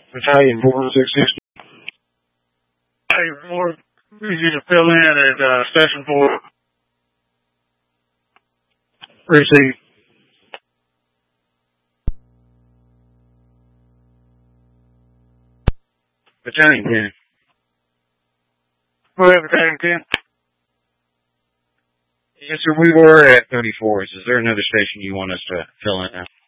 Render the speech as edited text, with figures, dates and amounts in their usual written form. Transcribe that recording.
Battalion 4660. Hey, more easy to fill in at Station 4. Receive. Battalion 10. Go ahead, Battalion 10. Yes, sir, we were at 34s. Is there another station you want us to fill in now?